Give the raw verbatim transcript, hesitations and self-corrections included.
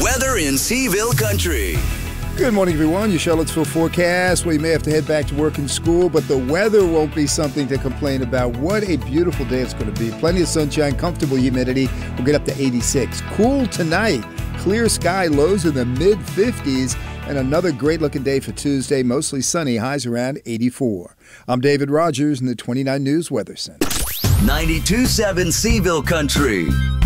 Weather in Seaville Country. Good morning, everyone. Your Charlottesville forecast. Well, you may have to head back to work and school, but the weather won't be something to complain about. What a beautiful day it's going to be. Plenty of sunshine, comfortable humidity. We'll get up to eighty-six. Cool tonight. Clear sky, lows in the mid fifties, and another great-looking day for Tuesday. Mostly sunny, highs around eighty-four. I'm David Rogers in the twenty-nine News Weather Center. ninety-two point seven Seaville Country.